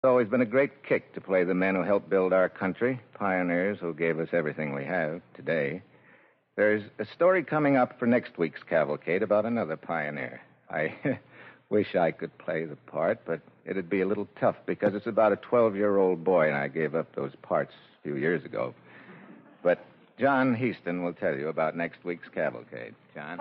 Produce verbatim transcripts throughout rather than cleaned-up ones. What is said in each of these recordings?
It's always been a great kick to play the men who helped build our country, pioneers who gave us everything we have today. There's a story coming up for next week's cavalcade about another pioneer. I wish I could play the part, but it'd be a little tough because it's about a twelve-year-old boy, and I gave up those parts a few years ago. But John Heaston will tell you about next week's cavalcade. John?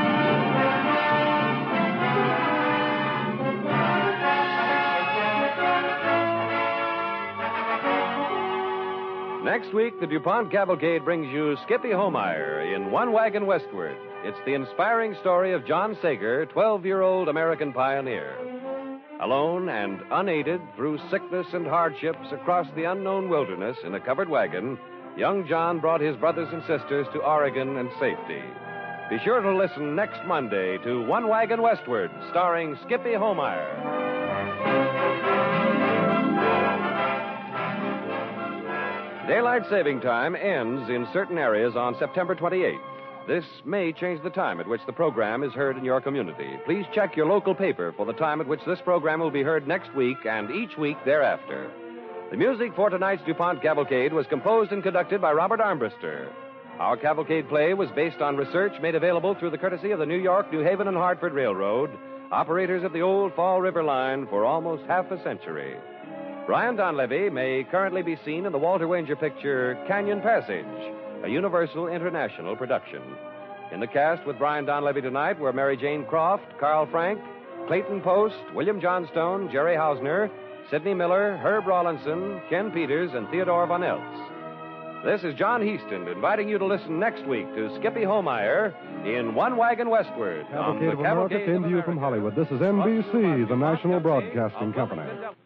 Next week, the DuPont Cavalcade brings you Skippy Homeyer in One Wagon Westward. It's the inspiring story of John Sager, twelve-year-old American pioneer. Alone and unaided through sickness and hardships across the unknown wilderness in a covered wagon, young John brought his brothers and sisters to Oregon and safety. Be sure to listen next Monday to One Wagon Westward, starring Skippy Homeyer. Daylight saving time ends in certain areas on September twenty-eighth. This may change the time at which the program is heard in your community. Please check your local paper for the time at which this program will be heard next week and each week thereafter. The music for tonight's DuPont Cavalcade was composed and conducted by Robert Armbruster. Our cavalcade play was based on research made available through the courtesy of the New York, New Haven, and Hartford Railroad, operators of the old Fall River line for almost half a century. Brian Donlevy may currently be seen in the Walter Wanger picture Canyon Passage, a Universal International production. In the cast with Brian Donlevy tonight were Mary Jane Croft, Carl Frank, Clayton Post, William Johnstone, Jerry Hausner, Sidney Miller, Herb Rawlinson, Ken Peters, and Theodore Von Eltz. This is John Heaston inviting you to listen next week to Skippy Homeyer in One Wagon Westward. Cavalcade of America came to you from Hollywood. This is N B C, the National Broadcasting Company.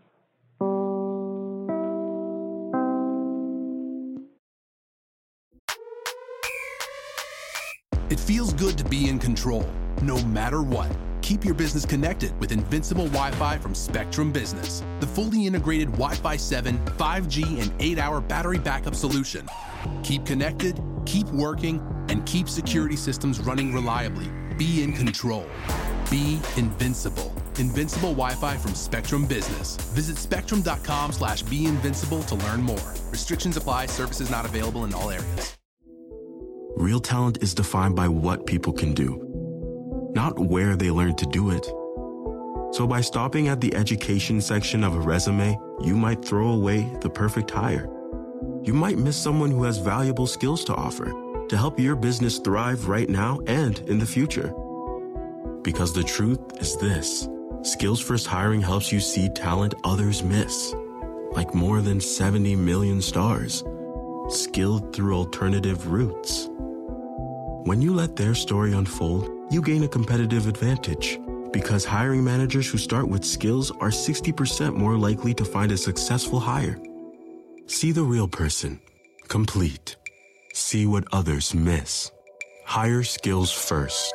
It feels good to be in control, no matter what. Keep your business connected with Invincible Wi-Fi from Spectrum Business, the fully integrated Wi-Fi seven, five G, and eight hour battery backup solution. Keep connected, keep working, and keep security systems running reliably. Be in control. Be invincible. Invincible Wi-Fi from Spectrum Business. Visit spectrum.com slash be invincible to learn more. Restrictions apply. Services not available in all areas. Real talent is defined by what people can do, not where they learn to do it. So by stopping at the education section of a resume, you might throw away the perfect hire. You might miss someone who has valuable skills to offer to help your business thrive right now and in the future. Because the truth is this: Skills First Hiring helps you see talent others miss, like more than seventy million stars, skilled through alternative routes. When you let their story unfold, you gain a competitive advantage, because hiring managers who start with skills are sixty percent more likely to find a successful hire. See the real person, complete. See what others miss. Hire skills first.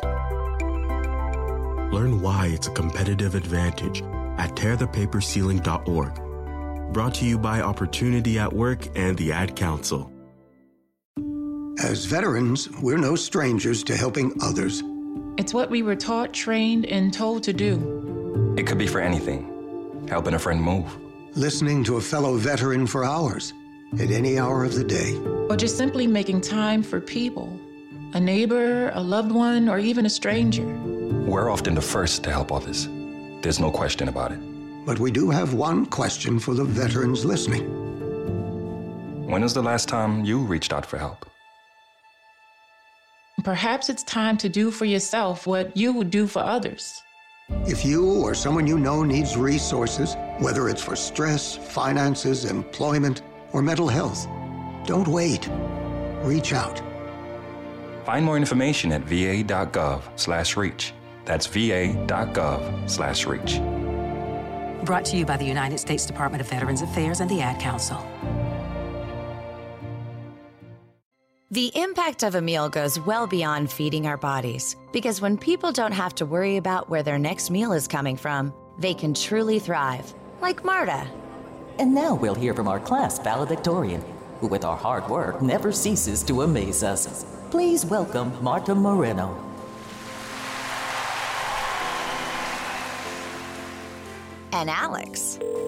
Learn why it's a competitive advantage at tear the paper ceiling dot org. Brought to you by Opportunity at Work and the Ad Council. As veterans, we're no strangers to helping others. It's what we were taught, trained, and told to do. It could be for anything. Helping a friend move. Listening to a fellow veteran for hours, at any hour of the day. Or just simply making time for people. A neighbor, a loved one, or even a stranger. We're often the first to help others. There's no question about it. But we do have one question for the veterans listening. When was the last time you reached out for help? Perhaps it's time to do for yourself what you would do for others. If you or someone you know needs resources, whether it's for stress, finances, employment, or mental health, don't wait. Reach out. Find more information at va.gov slash reach. That's va.gov slash reach. Brought to you by the United States Department of Veterans Affairs and the Ad Council. The impact of a meal goes well beyond feeding our bodies, because when people don't have to worry about where their next meal is coming from, they can truly thrive, like Marta. And now we'll hear from our class valedictorian, who with our hard work never ceases to amaze us. Please welcome Marta Moreno. And Alex.